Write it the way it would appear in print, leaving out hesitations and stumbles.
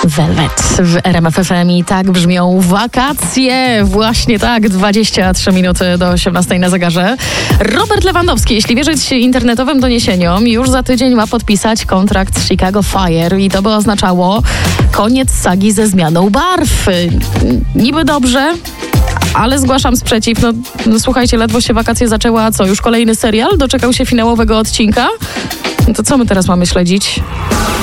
Velvet w RMF FM i tak brzmią wakacje. Właśnie tak, 23 minuty do 18 na zegarze. Robert Lewandowski, jeśli wierzyć internetowym doniesieniom, już za tydzień ma podpisać kontrakt z Chicago Fire i to by oznaczało koniec sagi ze zmianą barw. Niby dobrze, ale zgłaszam sprzeciw. No słuchajcie, ledwo się wakacje zaczęły, a co? Już kolejny serial? Doczekał się finałowego odcinka? No to co my teraz mamy śledzić?